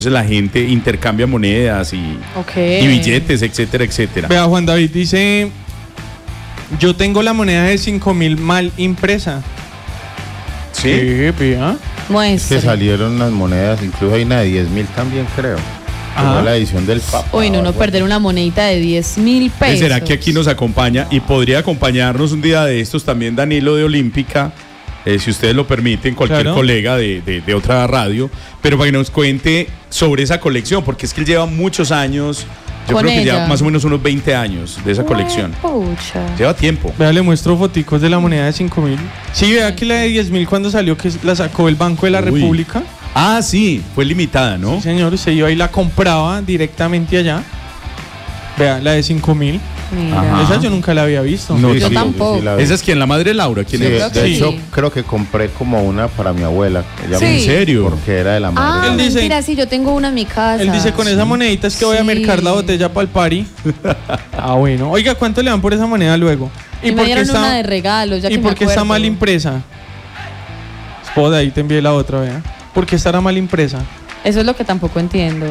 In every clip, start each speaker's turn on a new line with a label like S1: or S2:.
S1: la gente intercambia monedas y billetes, etcétera, etcétera.
S2: Vea, Juan David dice: yo tengo la moneda de 5.000 mal impresa.
S1: ¿Sí?
S2: Vea.
S3: Muestre.
S4: Que salieron las monedas, incluso hay una de 10.000 también, creo. Como la edición del Papa.
S3: Uy, no perder una monedita de 10.000 pesos.
S1: ¿Será que aquí nos acompaña? Y podría acompañarnos un día de estos también Danilo de Olímpica, si ustedes lo permiten, cualquier colega de otra radio, pero para que nos cuente sobre esa colección, porque es que él lleva muchos años, yo creo que lleva más o menos unos 20 años de esa colección.
S3: Pucha.
S1: Lleva tiempo.
S2: Vea, le muestro foticos de la moneda de 5.000. Sí, vea que la de 10.000 cuando salió, que la sacó el Banco de la República.
S1: Ah, sí, fue limitada, ¿no?
S2: Sí, señor, usted iba y la compraba directamente allá. Vea, la de 5.000. Esa yo nunca la había visto.
S1: No,
S3: yo tampoco.
S1: ¿Esa es quién? ¿La madre Laura? ¿Quién es?
S4: De hecho, creo que compré como una para mi abuela.
S1: ¿En serio?
S4: Porque era de la madre.
S3: Él dice, mentira, sí, yo tengo una en mi casa.
S2: Él dice, con esa monedita es que voy a mercar la botella para el party. Bueno. Oiga, ¿cuánto le dan por esa moneda luego?
S3: Y me dieron una de regalo, ya que
S2: ¿Y por qué está mal impresa? Spot, ahí te envié la otra, vea. ¿Por qué estará mal impresa?
S3: Eso es lo que tampoco entiendo.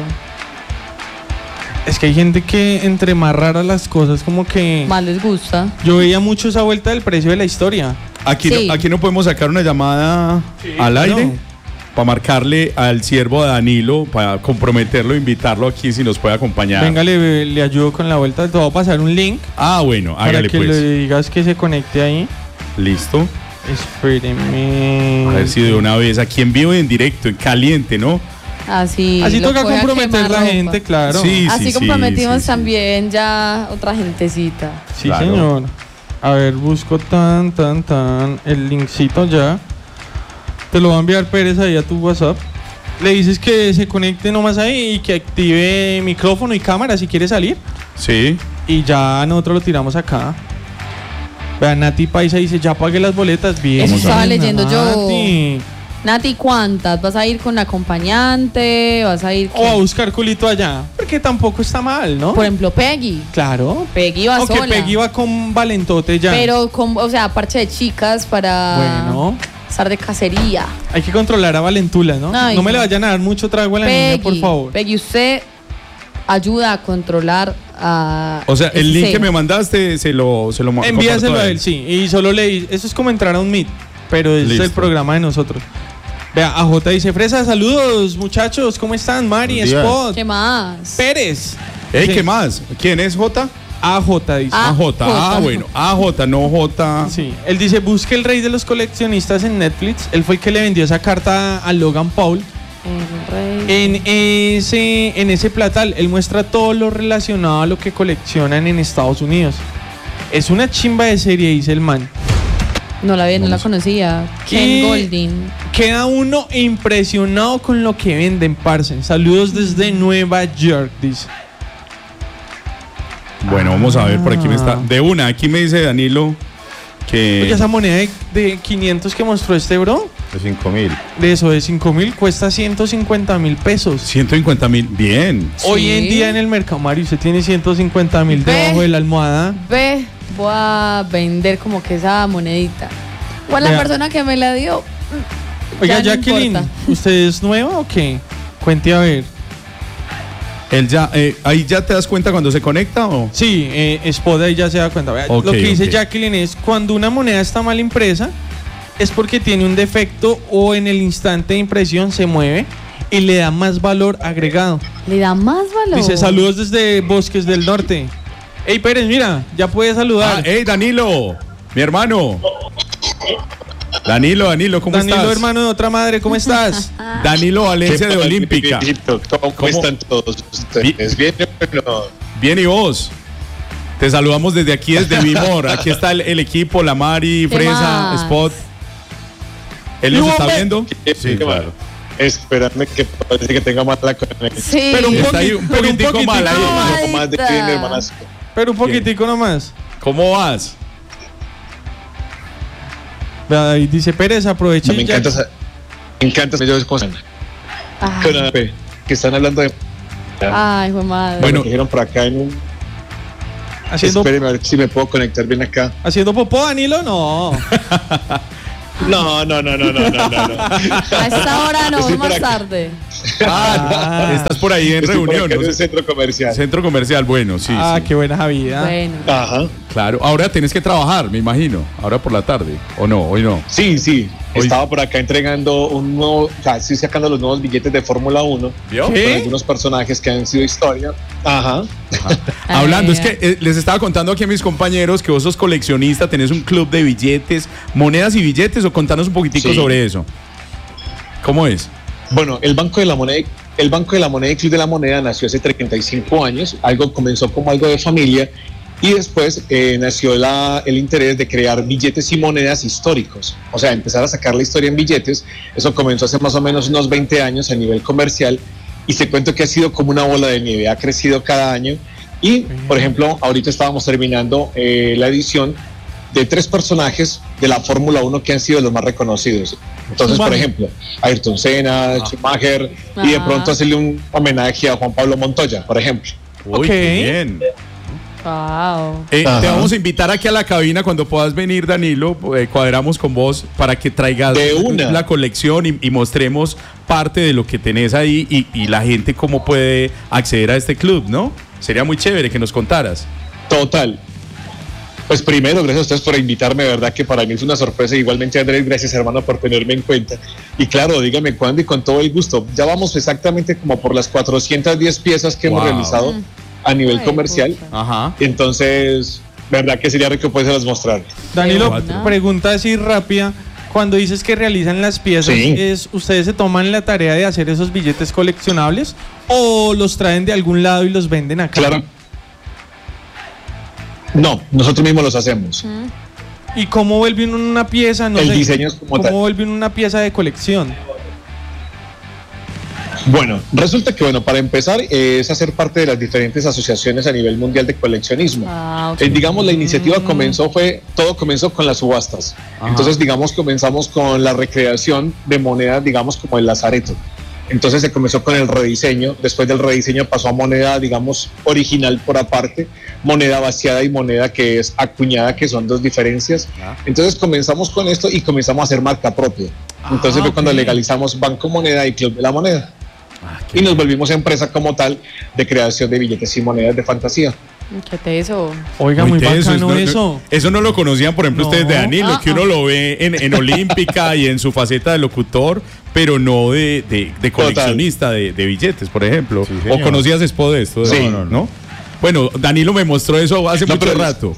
S2: Es que hay gente que entre más raras las cosas como que...
S3: Más les gusta.
S2: Yo veía mucho esa vuelta del precio de la historia.
S1: Aquí no podemos sacar una llamada al aire para marcarle al siervo de Danilo, para comprometerlo, invitarlo aquí si nos puede acompañar.
S2: Venga, le ayudo con la vuelta. Te voy a pasar un link.
S1: Bueno, hágale
S2: para que
S1: pues.
S2: le digas que se conecte ahí.
S1: Listo.
S2: Espéreme.
S1: A ver si de una vez, aquí en vivo y en directo, en caliente, ¿no?
S3: Así
S2: toca comprometer a la gente, claro.
S3: Así comprometimos también ya otra gentecita.
S2: Sí, claro. Señor. A ver, busco el linkcito ya. Te lo va a enviar Pérez ahí a tu WhatsApp. Le dices que se conecte nomás ahí y que active micrófono y cámara si quiere salir.
S1: Sí.
S2: Y ya nosotros lo tiramos acá. Vean, Nati Paisa dice, ya pagué las boletas. Bien.
S3: Eso estaba leyendo
S2: Nati.
S3: yo. Nati, ¿cuántas? ¿Vas a ir con acompañante? ¿Vas a ir...?
S2: O a buscar culito allá. Porque tampoco está mal, ¿no?
S3: Por ejemplo, Peggy.
S2: Claro.
S3: Peggy va sola.
S2: Aunque Peggy va con Valentote ya.
S3: Pero, parche de chicas para...
S2: Bueno.
S3: Estar de cacería.
S2: Hay que controlar a Valentula, ¿no?
S3: Ay,
S2: no me le vayan a dar mucho trago a la niña, por favor.
S3: Peggy, usted ayuda a controlar a...
S1: O sea, el link que me mandaste se lo
S2: envíaselo a él, sí. Y solo leí... Eso es como entrar a un Meet. Pero es el programa de nosotros. Vea, AJ dice, Fresa, saludos muchachos, ¿cómo están? Mari, Spot.
S3: ¿Qué más?
S2: Pérez.
S1: ¿Qué más? ¿Quién es J?
S2: AJ dice.
S1: AJ, bueno, AJ, no J.
S2: Sí, él dice, busque el rey de los coleccionistas en Netflix. Él fue el que le vendió esa carta a Logan Paul.
S3: El rey.
S2: En ese platal, él muestra todo lo relacionado a lo que coleccionan en Estados Unidos. Es una chimba de serie, dice el man.
S3: No la conocía. Ken Golding.
S2: Queda uno impresionado con lo que venden, parce. Saludos desde Nueva York, dice.
S1: Bueno, vamos a ver, por aquí me está. De una, aquí me dice Danilo que...
S2: Oye, esa moneda de 500 que mostró este bro.
S4: De 5.000.
S2: De 5.000 cuesta 150.000 pesos.
S1: 150.000, bien.
S2: Hoy en día en el mercado, Mario, usted tiene 150.000 debajo de la almohada.
S3: Voy a vender como que esa monedita. O a la persona que me la dio.
S2: Oiga, Jacqueline, ¿usted es nueva o qué? Cuente a ver.
S1: ¿Ahí ya te das cuenta cuando se conecta o...?
S2: Sí, Spot ahí ya se da cuenta. Lo que dice Jacqueline es, cuando una moneda está mal impresa, es porque tiene un defecto o en el instante de impresión se mueve y le da más valor agregado.
S3: ¿Le da más valor?
S2: Dice, saludos desde Bosques del Norte. Ey, Pérez, mira, ya puedes saludar.
S1: Ey, Danilo, mi hermano. Danilo, ¿cómo estás?
S2: Danilo, hermano de otra madre, ¿cómo estás?
S1: Danilo Valencia de Olímpica.
S5: ¿Cómo están todos ustedes? ¿Bien o no?
S1: Bien, ¿y vos? Te saludamos desde aquí, desde Vimor. Aquí está el equipo, la Mari, Fresa, Spot. ¿Él nos está viendo?
S4: Sí, claro.
S5: Espérame que parece que tenga mala conexión.
S3: Sí.
S1: Pero un poquitico mal ahí.
S5: Un poco más de bien, hermanas.
S2: Pero un poquitico nomás.
S1: ¿Cómo vas?
S2: Ahí dice Pérez, aprovecha.
S5: Me encanta ellos cómo están. Que están hablando de...
S3: Ay, fue madre.
S5: Bueno, que dijeron por acá en un... Espéreme a ver si me puedo conectar bien acá.
S2: ¿Haciendo popó, Danilo? No.
S5: No.
S3: A esta hora no, más tarde.
S1: Estás por ahí en
S5: Estoy por
S1: reunión,
S5: acá en
S1: ¿no?
S5: el centro comercial.
S1: Centro comercial, bueno, sí. Sí.
S2: Qué buena vida.
S3: Bueno.
S5: Ajá.
S1: Claro, ahora tenés que trabajar, me imagino. Ahora por la tarde. ¿O no? Hoy no.
S5: Sí.
S1: Hoy-
S5: Estaba por acá entregando un nuevo, estoy sacando los nuevos billetes de Fórmula 1
S1: ¿Vio?
S5: con algunos personajes que han sido historia. Ajá.
S1: Hablando,
S3: Ay,
S1: es que les estaba contando aquí a mis compañeros que vos sos coleccionista, tenés un club de billetes, monedas y billetes, o contanos un poquitico
S5: Sí.
S1: sobre eso. ¿Cómo es?
S5: Bueno, el Banco de la Moneda y el Club de la Moneda nació hace 35 años. Comenzó como algo de familia y después nació el interés de crear billetes y monedas históricos. O sea, empezar a sacar la historia en billetes. Eso comenzó hace más o menos unos 20 años a nivel comercial y te cuento que ha sido como una bola de nieve. Ha crecido cada año y, por ejemplo, ahorita estábamos terminando la edición de 3 personajes de la Fórmula 1 que han sido los más reconocidos. Entonces, por ejemplo, Ayrton Senna, Schumacher, y de pronto hacerle un homenaje a Juan Pablo Montoya, por ejemplo.
S1: Uy, qué bien.
S3: Wow.
S1: Te
S5: Ajá.
S1: vamos a invitar aquí a la cabina cuando puedas venir, Danilo. Cuadramos con vos para que traigas
S5: De una.
S1: la colección y mostremos parte de lo que tenés ahí y la gente cómo puede acceder a este club, ¿no? Sería muy chévere que nos contaras.
S5: Total. Pues primero, gracias a ustedes por invitarme, de verdad que para mí es una sorpresa. Igualmente, Andrés, gracias hermano por tenerme en cuenta. Y claro, dígame cuándo y con todo el gusto. Ya vamos exactamente como por las 410 piezas que hemos
S1: Wow.
S5: realizado a nivel
S3: Ay,
S5: comercial.
S3: pucha.
S1: Ajá.
S5: Entonces, verdad que sería rico poderse mostrar.
S2: Danilo,
S3: Cuatro.
S2: pregunta así rápida. Cuando dices que realizan las piezas,
S5: Sí.
S2: ¿ustedes se toman la tarea de hacer esos billetes coleccionables o los traen de algún lado y los venden acá?
S5: Claro. No, nosotros mismos los hacemos.
S2: ¿Y cómo vuelve uno una pieza? No
S5: El
S2: sé,
S5: diseño es como
S2: ¿cómo
S5: tal.
S2: vuelve uno una pieza de colección?
S5: Bueno, resulta que, para empezar, es hacer parte de las diferentes asociaciones a nivel mundial de coleccionismo.
S3: Ok.
S5: Digamos, la iniciativa todo comenzó con las subastas.
S1: Ajá.
S5: Entonces, digamos, comenzamos con la recreación de monedas, digamos, como el lazareto. Entonces se comenzó con el rediseño, después del rediseño pasó a moneda, digamos, original por aparte, moneda vaciada y moneda que es acuñada, que son 2 diferencias. Entonces comenzamos con esto y comenzamos a hacer marca propia. Entonces fue cuando
S2: ok.
S5: legalizamos Banco Moneda y Club de la Moneda. Y nos volvimos empresa como tal de creación de billetes y monedas de fantasía.
S3: ¿Qué teso?
S2: Oiga, muy
S1: teso,
S2: bacano eso.
S1: Eso no lo conocían, por ejemplo,
S2: No.
S1: ustedes de Danilo, que uno lo ve en Olímpica y en su faceta de locutor, pero no de coleccionista de billetes, por ejemplo.
S4: Sí,
S1: ¿O
S4: señor.
S1: conocías Expo de esto?
S5: Sí.
S1: No. Bueno, Danilo me mostró eso hace
S5: No,
S1: mucho
S5: pero
S1: rato.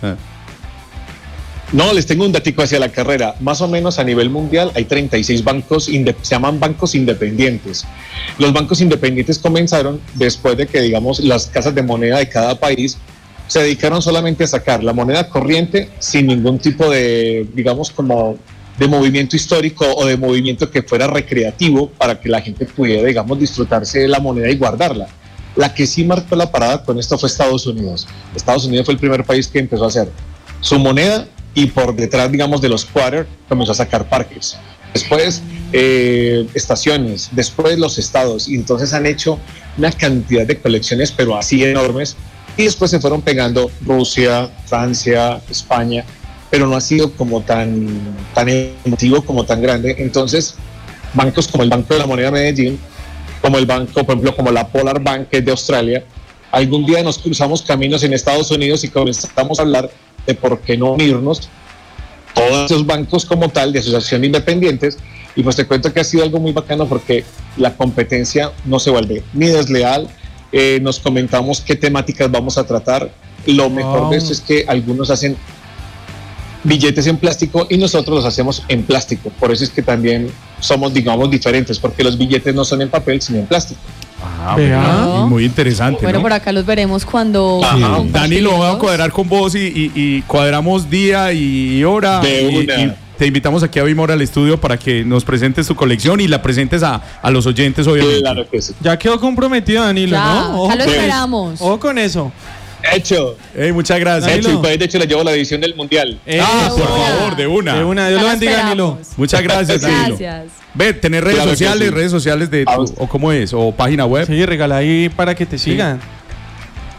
S5: Les tengo un datico hacia la carrera. Más o menos a nivel mundial hay 36 bancos, se llaman bancos independientes. Los bancos independientes comenzaron después de que, digamos, las casas de moneda de cada país se dedicaron solamente a sacar la moneda corriente sin ningún tipo de, digamos, como de movimiento histórico o de movimiento que fuera recreativo para que la gente pudiera, digamos, disfrutarse de la moneda y guardarla. La que sí marcó la parada con esto fue Estados Unidos. Estados Unidos fue el primer país que empezó a hacer su moneda y por detrás, digamos, de los quarter comenzó a sacar parques. Después estaciones, después los estados, y entonces han hecho una cantidad de colecciones, pero así enormes, y después se fueron pegando Rusia, Francia, España, pero no ha sido como tan emotivo, como tan grande. Entonces, bancos como el Banco de la Moneda Medellín, como el banco, por ejemplo, como la Polar Bank, que es de Australia, algún día nos cruzamos caminos en Estados Unidos y comenzamos a hablar de por qué no unirnos todos esos bancos como tal de asociación independientes, y pues te cuento que ha sido algo muy bacano porque la competencia no se vuelve ni desleal. Nos comentamos qué temáticas vamos a tratar. Lo mejor de esto es que algunos hacen billetes en plástico y nosotros los hacemos en plástico. Por eso es que también somos, digamos, diferentes, porque los billetes no son en papel sino en plástico.
S2: Vea.
S1: Muy interesante.
S3: Bueno,
S1: ¿no?
S3: por acá los veremos cuando...
S5: Ajá.
S3: compartimos.
S1: Dani, lo voy a cuadrar con vos y cuadramos día y hora.
S5: De
S1: y
S5: una.
S1: te invitamos aquí a Vimora al estudio para que nos presentes tu colección y la presentes a los oyentes, obviamente.
S5: Claro que sí.
S2: Ya quedó comprometido, Danilo,
S3: Ya,
S2: ¿no? Ojo,
S3: ya lo
S5: pues.
S3: esperamos.
S2: ojo con eso.
S5: Hecho.
S1: Hey, muchas gracias.
S2: Danilo.
S5: Hecho. Y pues, de hecho le llevo la edición del mundial.
S1: Por
S3: de una.
S1: favor, de una.
S2: De una, Dios
S3: Ya
S2: lo
S3: la
S2: bendiga, Danilo.
S3: esperamos.
S1: Muchas gracias, Danilo.
S3: Gracias.
S1: Ve, ¿tenés redes
S5: Claro que
S1: sociales?
S5: sí.
S1: ¿Redes sociales de
S5: Ah,
S1: tu, o cómo es? ¿O página web?
S2: Sí, regala ahí para que te sigan.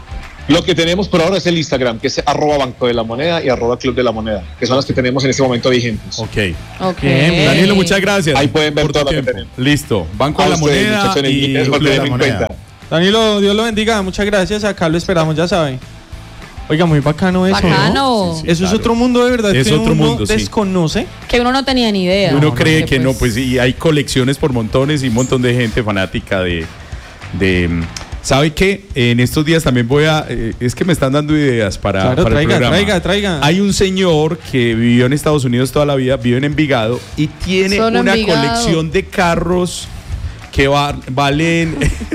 S5: Lo que tenemos por ahora es el Instagram, que es @Banco de la Moneda y @Club de la Moneda, que son las que tenemos en este momento vigentes.
S1: Ok.
S2: Bien,
S1: Danilo, muchas gracias.
S5: Ahí pueden ver
S1: por tu
S5: todo lo que
S1: tiempo.
S5: tenemos.
S1: Listo. Banco
S5: A
S1: de la
S5: ustedes,
S1: Moneda
S5: muchachos, en
S1: y
S5: inglés,
S1: Club de la
S5: tener en
S1: Moneda.
S5: cuenta.
S2: Danilo, Dios lo bendiga, muchas gracias. Acá lo esperamos, ya sabe. Oiga, muy bacano eso,
S3: Bacano.
S2: ¿no?
S1: Sí,
S2: Eso
S1: claro.
S2: es otro mundo de verdad.
S1: Es
S2: que
S1: otro
S2: uno
S1: mundo, sí.
S2: desconoce.
S3: Que uno no tenía ni idea.
S1: Uno cree que no,
S3: pues.
S1: y hay colecciones por montones y un montón de gente fanática de ¿sabe qué? En estos días también voy a... es que me están dando ideas para
S2: Claro,
S1: el programa.
S2: traiga.
S1: Hay un señor que vivió en Estados Unidos toda la vida, vive en Envigado y tiene
S3: Solo
S1: una
S3: Envigado.
S1: colección de carros que valen...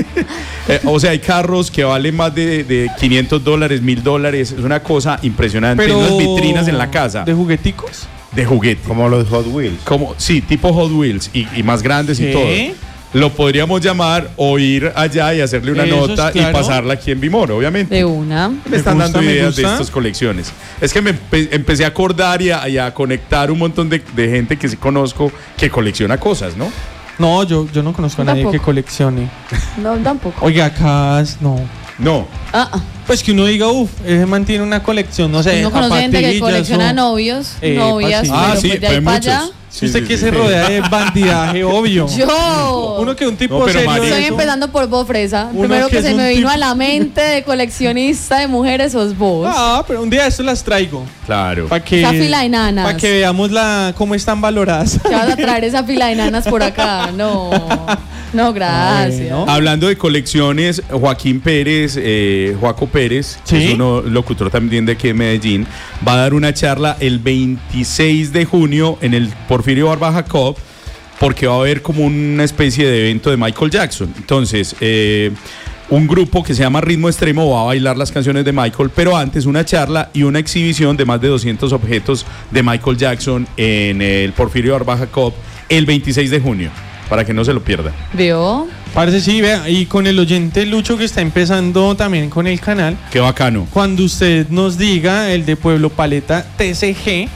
S1: o sea, hay carros que valen más de $500, $1,000. Es una cosa impresionante.
S2: Pero
S1: Unas vitrinas en la casa
S2: ¿De jugueticos?
S1: de juguete.
S4: Como los Hot Wheels.
S1: Sí, tipo Hot Wheels y más grandes y
S2: ¿Qué?
S1: todo. Lo podríamos llamar o ir allá y hacerle una
S2: Eso es
S1: nota y
S2: claro.
S1: pasarla aquí en Vimor, obviamente.
S3: De una.
S1: Me están
S2: gusta,
S1: dando
S2: me
S1: ideas de
S2: gusta.
S1: estas colecciones. Es que me empecé a acordar y a conectar un montón de gente que sí conozco que colecciona cosas, ¿no?
S2: No, yo no conozco a nadie
S3: Tampoco.
S2: que coleccione.
S3: No, tampoco.
S2: Oiga, acá no.
S1: No.
S2: Pues que uno diga, ese mantiene una colección, no sé,
S3: Uno conoce gente que
S2: zapatillas
S3: colecciona
S2: o-
S3: novios,
S2: Epa,
S3: novias,
S2: sí.
S3: pero pues de ahí para allá.
S2: Si usted que se rodea de bandidaje, obvio.
S3: Yo
S2: Uno que un tipo
S1: No, pero
S2: serio
S1: María-
S2: de
S3: estoy
S2: eso.
S3: empezando por vos, Fresa.
S2: Uno
S3: Primero
S2: que
S3: que
S2: es
S3: se
S2: un
S3: me vino
S2: tipo-
S3: a la mente de coleccionista de mujeres sos vos.
S2: Ah, pero un día esto las traigo.
S1: Claro.
S2: Para que,
S3: Esa fila de nanas.
S2: Para que veamos cómo están valoradas.
S3: ¿Qué vas a traer esa fila de nanas por acá? No, no, gracias.
S2: Bueno.
S1: Hablando de colecciones, Joaquín Pérez, Joaco Pérez,
S2: Sí.
S1: que es uno locutor también de aquí de Medellín, va a dar una charla el 26 de junio en el Porfirio Barba Jacob, porque va a haber como una especie de evento de Michael Jackson. Entonces, un grupo que se llama Ritmo Extremo va a bailar las canciones de Michael, pero antes una charla y una exhibición de más de 200 objetos de Michael Jackson en el Porfirio Barba Jacob el 26 de junio, para que no se lo pierda.
S3: ¿Vio?
S2: Parece sí, vea. Y con el oyente Lucho que está empezando también con el canal.
S1: Qué bacano.
S2: Cuando usted nos diga el de Pueblo Paleta TCG,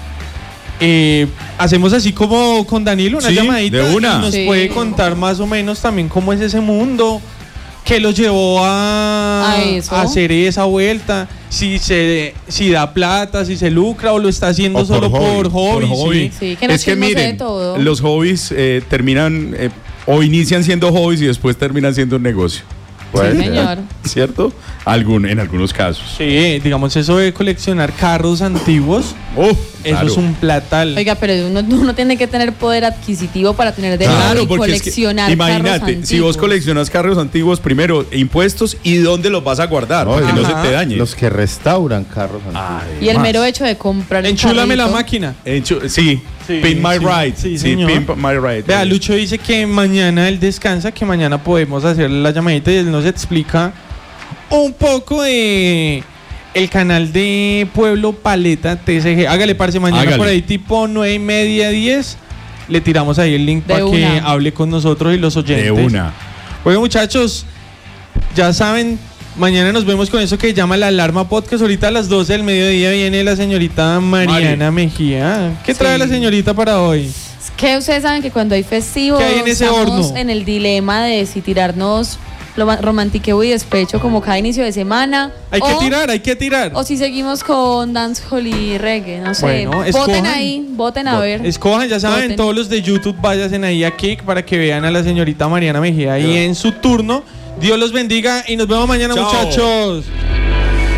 S2: hacemos así como con Danilo, una
S1: Sí,
S2: llamadita.
S1: de una.
S2: Y nos
S3: Sí.
S2: puede contar más o menos también cómo es ese mundo, qué lo llevó
S3: A eso.
S2: a hacer esa vuelta, si da plata, si se lucra o lo está haciendo
S4: O por
S2: solo por
S1: Por
S2: hobby.
S1: hobby.
S3: Sí, que nos
S1: Es que
S3: chismosee
S1: miren,
S3: todo.
S1: los hobbies terminan o inician siendo hobbies y después terminan siendo un negocio,
S4: Puede
S3: Sí,
S4: ser.
S3: señor.
S1: ¿cierto? En algunos casos.
S2: Sí, digamos eso de coleccionar carros antiguos,
S1: Uf,
S2: eso
S1: claro.
S2: es un platal.
S3: Oiga, pero uno tiene que tener poder adquisitivo para tener de
S1: Claro,
S3: y
S1: porque es que,
S3: coleccionar carros
S1: imagínate, si vos
S3: antiguos.
S1: coleccionas carros antiguos, primero impuestos y dónde los vas a guardar,
S4: No,
S1: para que no se
S2: ajá.
S1: te dañe.
S4: Los que restauran carros antiguos.
S3: Y el mero hecho de comprar un
S2: Enchúlame la
S3: carrito.
S2: máquina.
S1: Sí,
S2: Sí,
S1: Pimp My
S2: sí,
S1: Ride.
S2: sí,
S1: Sí,
S2: señor.
S1: Pimp My Ride.
S2: Vea, Lucho dice que mañana él descansa, que mañana podemos hacer la llamadita y él nos explica un poco de el canal de Pueblo Paleta TCG. Hágale, parce, mañana
S1: Hágale.
S2: por ahí tipo 9:30, 10. Le tiramos ahí el link
S3: De
S2: para que
S3: una.
S2: hable con nosotros y los oyentes.
S1: De una.
S2: Bueno, muchachos, ya saben, mañana nos vemos con eso que llama la Alarma Podcast. Ahorita a las 12 del mediodía viene la señorita Mariana Mejía. ¿Qué trae
S3: Sí.
S2: la señorita para hoy?
S3: Es que ustedes saben que cuando hay festivos
S2: ¿Qué hay en ese
S3: estamos
S2: horno?
S3: en el dilema de si tirarnos romantiqueo y despecho como cada inicio de semana.
S2: Hay que tirar.
S3: O si seguimos con dancehall y reggae, no sé.
S2: Bueno,
S3: Voten
S2: escojan.
S3: ahí, voten a ver.
S2: Escojan, ya saben,
S3: Voten.
S2: todos los de YouTube váyanse ahí a Kik para que vean a la señorita Mariana Mejía ahí en su turno. Dios los bendiga y nos vemos mañana,
S1: Chao.
S2: muchachos.